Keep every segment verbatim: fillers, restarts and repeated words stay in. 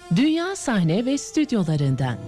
Dünya Sahne ve Stüdyolarından.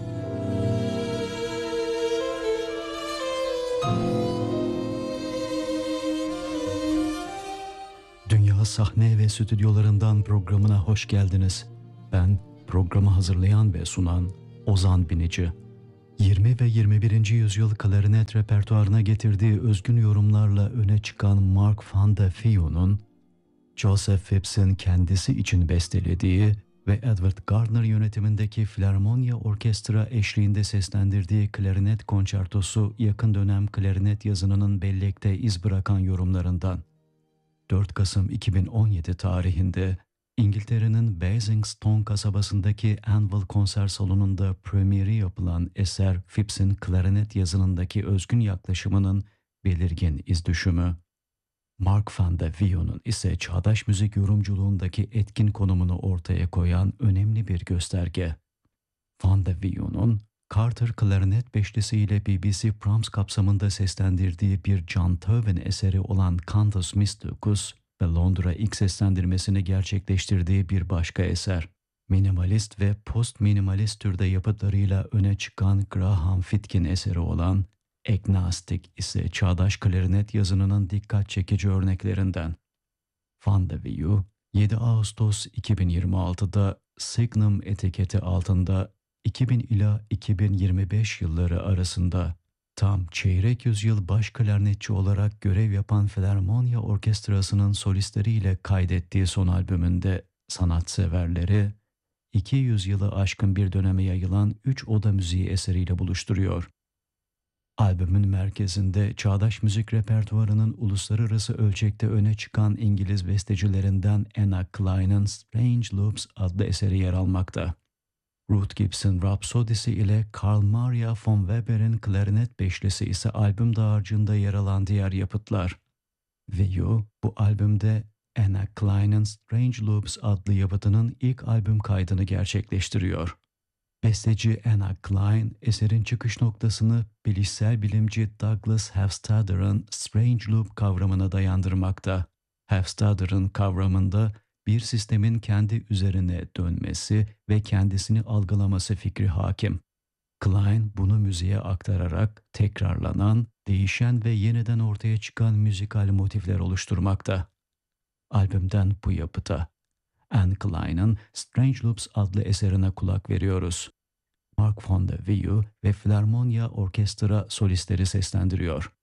Dünya Sahne ve Stüdyolarından programına hoş geldiniz. Ben programı hazırlayan ve sunan Ozan Binici. yirmi ve yirmi birinci yüzyıl klarnet repertuarına getirdiği özgün yorumlarla öne çıkan Mark van de Vio'nun, Joseph Phipps'in kendisi için bestelediği ve Edward Gardner yönetimindeki Filarmonia Orkestra eşliğinde seslendirdiği klarnet konçertosu yakın dönem klarnet yazınının bellekte iz bırakan yorumlarından. dört Kasım iki bin on yedi tarihinde İngiltere'nin Basingstoke kasabasındaki Anvil konser salonunda premieri yapılan eser Phipps'in klarnet yazınındaki özgün yaklaşımının belirgin iz düşümü. Mark van de Vio'nun ise çağdaş müzik yorumculuğundaki etkin konumunu ortaya koyan önemli bir gösterge. Van de Vio'nun Carter klarnet beşlisiyle B B C Proms kapsamında seslendirdiği bir John Towne eseri olan Cantus Mysticus ve Londra ilk seslendirmesini gerçekleştirdiği bir başka eser. Minimalist ve post-minimalist türde yapıtlarıyla öne çıkan Graham Fitkin eseri olan Agnostic ise çağdaş klarnet yazınının dikkat çekici örneklerinden. Van de Vio, yedi Ağustos iki bin yirmi altıda Signum etiketi altında iki bin ila iki bin yirmi beş yılları arasında tam çeyrek yüzyıl baş klarnetçi olarak görev yapan Filarmonia Orkestrası'nın solistleriyle kaydettiği son albümünde sanatseverleri iki yüzyılı aşkın bir döneme yayılan üç oda müziği eseriyle buluşturuyor. Albümün merkezinde çağdaş müzik repertuarının uluslararası ölçekte öne çıkan İngiliz bestecilerinden Anna Klein'in Strange Loops adlı eseri yer almakta. Ruth Gibbs'in Rhapsody'si ile Carl Maria von Weber'in klarnet beşlisi ise albüm dağarcığında yer alan diğer yapıtlar. Vio bu albümde Anna Klein'in Strange Loops adlı yapıtının ilk albüm kaydını gerçekleştiriyor. Besteci Anna Klein, eserin çıkış noktasını bilişsel bilimci Douglas Hofstadter'ın Strange Loop kavramına dayandırmakta. Hofstadter'ın kavramında bir sistemin kendi üzerine dönmesi ve kendisini algılaması fikri hakim. Klein bunu müziğe aktararak tekrarlanan, değişen ve yeniden ortaya çıkan müzikal motifler oluşturmakta. Albümden bu yapıta Anne Klein'in Strange Loops adlı eserine kulak veriyoruz. Mark van de Vio ve Filarmonia Orkestra solistleri seslendiriyor.